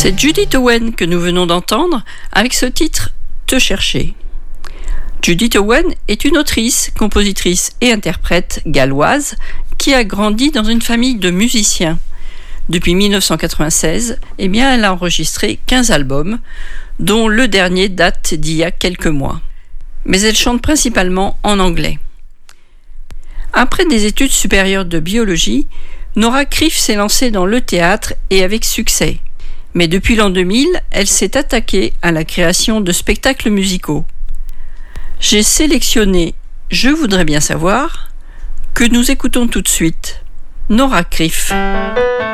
C'est Judith Owen que nous venons d'entendre avec ce titre « Te chercher ». Judith Owen est une autrice, compositrice et interprète galloise qui a grandi dans une famille de musiciens. Depuis 1996, elle a enregistré 15 albums, dont le dernier date d'il y a quelques mois. Mais elle chante principalement en anglais. Après des études supérieures de biologie, Nora Criff s'est lancée dans le théâtre et avec succès. Mais depuis l'an 2000, elle s'est attaquée à la création de spectacles musicaux. J'ai sélectionné « Je voudrais bien savoir » que nous écoutons tout de suite. Nora Criff.